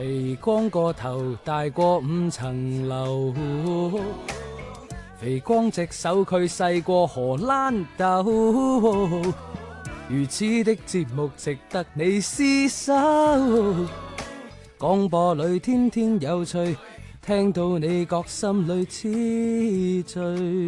肥光個頭大過5層樓，肥光隻手佢細過荷蘭豆，如此的節目值得你廝守。廣播裏天天有趣，聽到你覺心裏痴醉。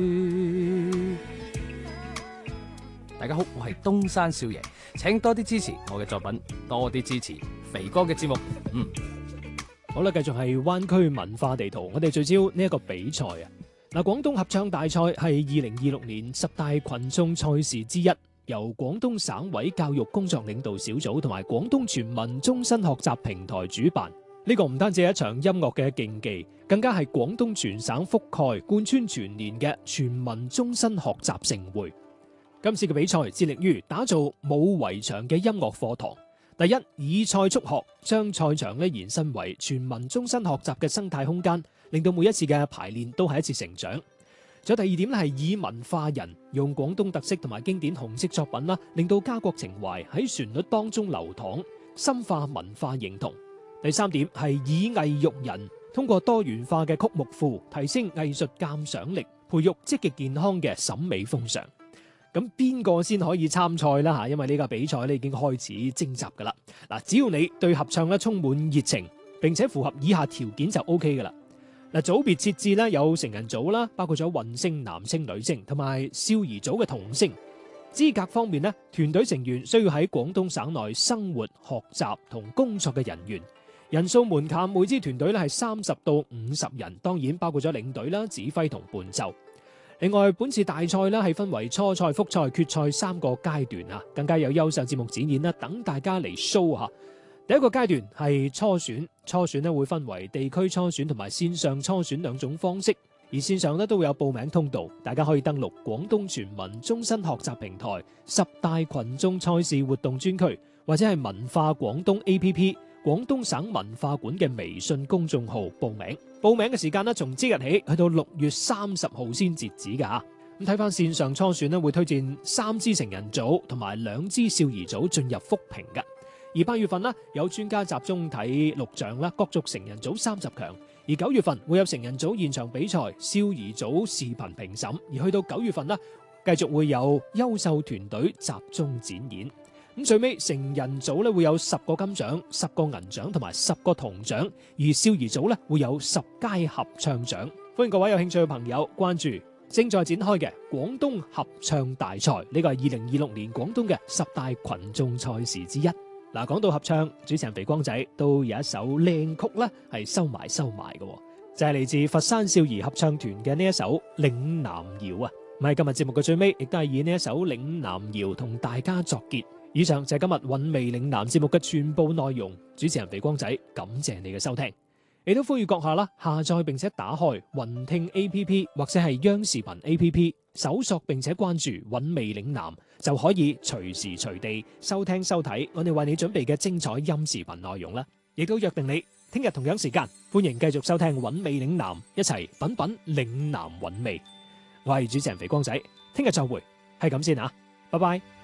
大家好，我係東山少爺，請多啲支持我嘅作品，多啲支持肥哥嘅節目。 好啦，繼續係灣區文化地圖，我哋聚焦呢一個比賽啊。嗱，廣東合唱大賽係2026年10大群眾賽事之一，由廣東省委教育工作領導小組同埋廣東全民終身學習平台主辦。呢個唔單止係一場音樂嘅競技，更加係廣東全省覆蓋貫穿全年嘅全民終身學習盛會。今次嘅比賽致力於打造冇圍牆嘅音樂課堂。第一，以賽促學，將賽場延伸為全民終身學習嘅生態空間，令到每一次嘅排練都係一次成長。仲有第二點係以文化人，用廣東特色同埋經典紅色作品令到家國情懷喺旋律當中流淌，深化文化認同。第三點係以藝育人，通過多元化嘅曲目庫，提升藝術鑑賞力，培育積極健康嘅審美風尚。咁邊個先可以參賽啦？吓，因為呢個比賽已經開始徵集噶啦。嗱，只要你對合唱充滿熱情，並且符合以下條件就 OK 噶啦。嗱，組別設置有成人組啦，包括咗混聲、男聲、女聲，同埋少兒組嘅童聲。資格方面團隊成員需要喺廣東省內生活、學習同工作嘅人員。人數門檻，每支團隊係30到50人，當然包括咗領隊啦、指揮同伴奏。另外，本次大賽係分為初賽、複賽、決賽3個階段，更加有優秀節目展演等大家嚟 show 下。第一個階段係初選，初選會分為地區初選同埋線上初選兩種方式，而線上都會有報名通道，大家可以登錄廣東全民終身學習平台10大群眾賽事活動專區，或者係文化廣東 APP 廣東省文化館嘅微信公眾號報名。報名嘅時間從即日起去到6月30號先截止㗎。咁睇翻線上初選會推薦3支成人組同埋2支少兒組進入複評㗎。而8月份有專家集中睇錄像啦，角逐成人組30強。而9月份會有成人組現場比賽、少兒組視頻評審。而去到9月份繼續會有優秀團隊集中展演。咁最尾成人組會有10個金獎、10個銀獎同埋10個銅獎，而少兒組會有10佳合唱獎。歡迎各位有興趣嘅朋友關注正在展開嘅廣東合唱大賽，呢個係2026年廣東嘅10大群眾賽事之一。嗱，講到合唱，主持人肥光仔都有一首靚曲係收埋嘅，就係嚟自佛山少兒合唱團嘅呢一首《嶺南謠》啊。咁喺今日節目嘅最尾，亦都係以呢一首《嶺南謠》同大家作結。以上就係今日韻味嶺南節目嘅全部內容。主持人肥光仔感謝你嘅收聽，亦都呼籲閣下下載並且打開雲聽 APP 或者係央視頻 APP， 搜索並且關注韻味嶺南，就可以隨時隨地收聽收睇我哋為你準備嘅精彩音視頻內容啦。亦都約定你聽日同樣時間，歡迎繼續收聽韻味嶺南，一齊品品嶺南韻味。我係主持人肥光仔，聽日再會，係咁先啊，拜拜。